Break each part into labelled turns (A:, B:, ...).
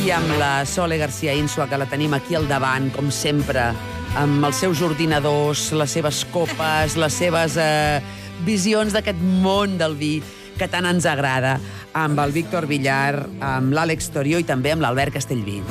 A: i amb la Sole García Insua, que la tenim aquí al davant, com sempre, amb els seus ordinadors, les seves copes, les seves visions d'aquest món del vi que tant ens agrada, amb el Víctor Villar, amb l'Àlex Torió i també amb l'Albert Castellví.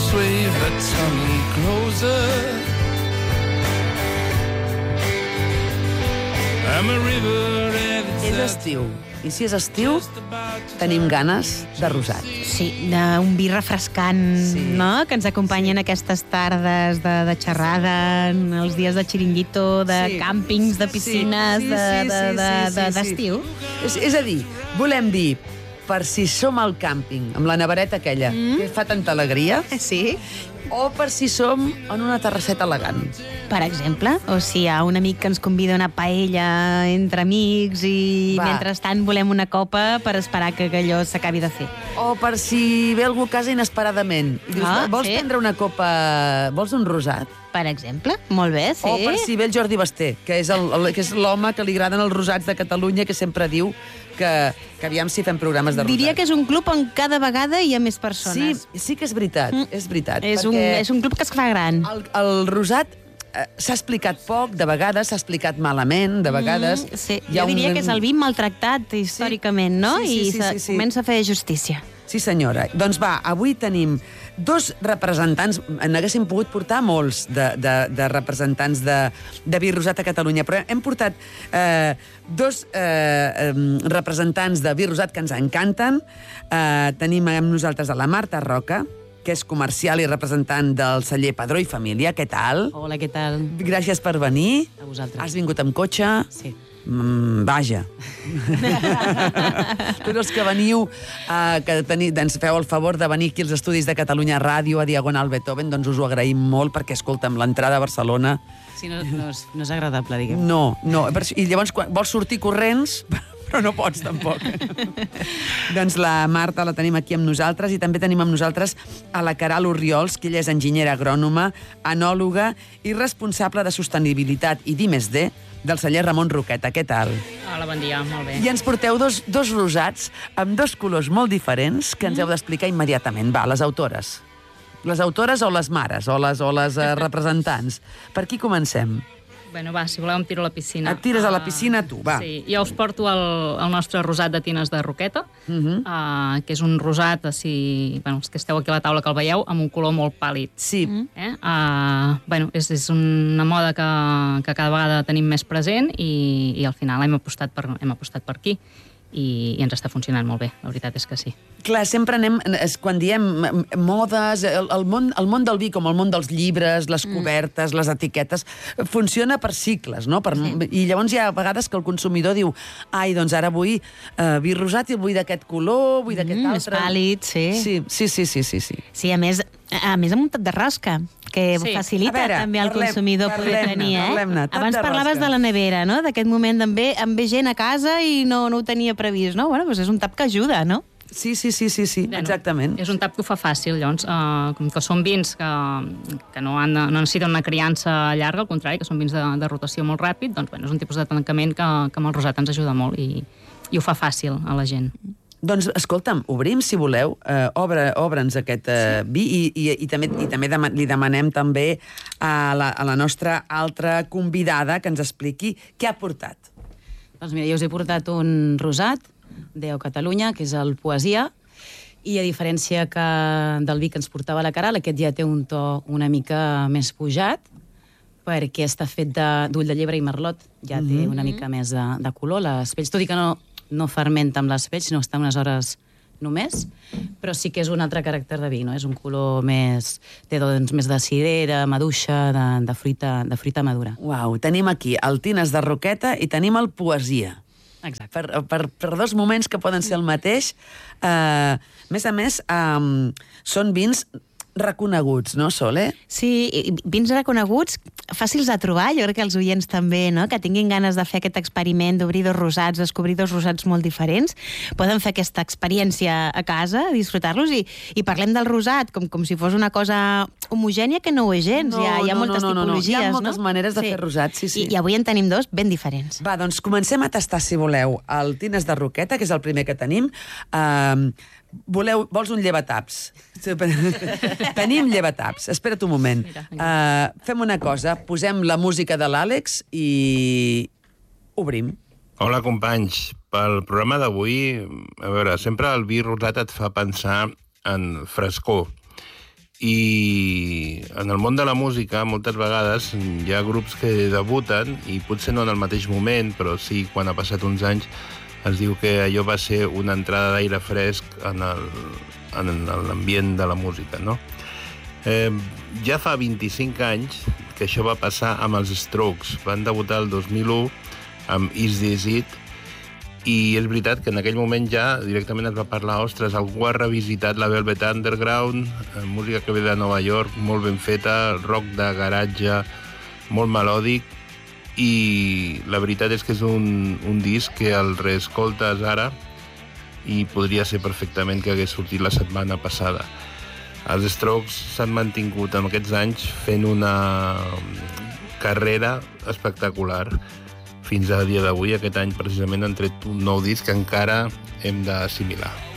A: És estiu, i si és estiu, tenim ganes de rosat.
B: Sí, d'un vi refrescant, no?, que ens acompanyen aquestes tardes de xerrada, els dies de xiringuito, de càmpings, de piscines, d'estiu.
A: És a dir, volem dir, per si som al càmping, amb la nevereta aquella, que fa tanta alegria, o per si som en una terrasseta elegant.
B: Per exemple, o si hi ha un amic que ens convida a una paella entre amics i mentrestant volem una copa per esperar que allò s'acabi de fer.
A: O per si ve algú a casa inesperadament i dius, vols prendre una copa, vols un rosat?
B: Per exemple, molt bé, sí.
A: O per si ve el Jordi Basté, que és l'home que li agraden els rosats de Catalunya, que sempre diu que aviam si fem programes de rosat.
B: Diria que és un club on cada vegada hi ha més persones.
A: Sí que és veritat, és veritat.
B: És un club que es fa gran.
A: El rosat s'ha explicat poc, de vegades s'ha explicat malament, de vegades...
B: Jo diria que és el vi maltractat històricament, no? I comença a fer justícia.
A: Sí, senyora. Doncs va, avui tenim dos representants, n'haguéssim pogut portar molts de representants de vi rosat a Catalunya, però hem portat dos representants de vi rosat que ens encanten. Tenim amb nosaltres a la Marta Roca, que és comercial i representant del celler Padró i Família. Què tal?
B: Hola, què tal?
A: Gràcies per venir.
B: A vosaltres.
A: Has vingut amb cotxe?
B: Sí.
A: Vaja. Tots els que veniu, que ens feu el favor de venir aquí als estudis de Catalunya Ràdio a Diagonal Beethoven, doncs us ho agraïm molt, perquè, escolta'm, l'entrada a Barcelona...
C: Sí, no és agradable, diguem.
A: No. I llavors, quan vols sortir corrents... però no pots, tampoc. Doncs la Marta la tenim aquí amb nosaltres i també tenim amb nosaltres a la Caral Orriols, que ella és enginyera agrònoma, enòloga i responsable de sostenibilitat i d'I+D del celler Ramon Roqueta. Què tal?
D: Hola, bon dia, molt bé.
A: I ens porteu dos rosats amb dos colors molt diferents que ens heu d'explicar immediatament. Va, les autores. Les autores o les mares o les representants. Per qui comencem?
D: Bueno, va, si voleu em tiro a la piscina.
A: Et tires a la piscina tu, va.
D: Sí, jo us porto el nostre rosat de tines de Roqueta, que és un rosat, bueno, els que esteu aquí a la taula que el veieu, amb un color molt pàl·lid.
A: Sí.
D: Bueno, és una moda que cada vegada tenim més present i al final hem apostat per aquí. I ens està funcionant molt bé, la veritat és que sí.
A: Clar, sempre anem, quan diem modes, el món del vi, com el món dels llibres, les cobertes, les etiquetes, funciona per cicles, no? I llavors hi ha vegades que el consumidor diu ai, doncs ara vull vi rosat i vull d'aquest color, vull d'aquest altre...
B: És pàl·lid, sí.
A: Sí.
B: Sí, a més amb un tap de rosca, que facilita també al consumidor poder tenir, Abans parlaves de la nevera, no? D'aquest moment d'en ve gent a casa i no ho tenia previst, no? Bueno, doncs és un tap que ajuda, no?
A: Sí, exactament.
D: És un tap que ho fa fàcil, llavors, com que són vins que no necessiten una criança llarga, al contrari, que són vins de rotació molt ràpid, doncs és un tipus de tancament que amb el rosat ens ajuda molt i ho fa fàcil a la gent.
A: Doncs, escolta'm, obrim, si voleu, obre'ns aquest vi i també li demanem també a la nostra altra convidada que ens expliqui què ha portat.
C: Doncs mira, jo us he portat un rosat d'Eo Catalunya, que és el Poesia, i a diferència del vi que ens portava la Caral, aquest ja té un to una mica més pujat, perquè està fet d'ull de llebre i merlot, ja té una mica més de color. Les pells, tot i que no fermenta amb les pells, sinó està unes hores només, però sí que és un altre caràcter de vi, no? És un color més... té doncs més de cirera, maduixa, de fruita madura.
A: Uau, tenim aquí el Tines de Roqueta i tenim el Poesia.
C: Exacte.
A: Per dos moments que poden ser el mateix. A més, són vins reconeguts, no, Sole?
B: Sí, vins reconeguts, fàcils de trobar, jo crec que els oients també, no?, que tinguin ganes de fer aquest experiment d'obrir dos rosats, descobrir dos rosats molt diferents, poden fer aquesta experiència a casa, disfrutar-los, i parlem del rosat com si fos una cosa homogènia, que no ho és gens, hi ha moltes tipologies, no?
A: Hi ha moltes maneres de fer rosat, sí.
B: I avui en tenim dos ben diferents.
A: Va, doncs comencem a tastar, si voleu, el Tines de Roqueta, que és el primer que tenim. Vols un llevataps? Tenim llevataps. Espera't un moment. Fem una cosa, posem la música de l'Àlex i obrim.
E: Hola, companys. Pel programa d'avui, a veure, sempre el vi rosat et fa pensar en frescor. I en el món de la música, moltes vegades, hi ha grups que debuten, i potser no en el mateix moment, però sí, quan ha passat uns anys, es diu que allò va ser una entrada d'aire fresc en l'ambient de la música, no? Ja fa 25 anys que això va passar amb els Strokes. Van debutar el 2001 amb Is This It, i és veritat que en aquell moment ja directament es va parlar, ostres, algú ha revisitat la Velvet Underground, música que ve de Nova York, molt ben feta, rock de garatge, molt melòdic, i la veritat és que és un disc que el reescoltes ara i podria ser perfectament que hagués sortit la setmana passada. Els Strokes s'han mantingut en aquests anys fent una carrera espectacular. Fins a dia d'avui, aquest any precisament, han tret un nou disc que encara hem d'assimilar.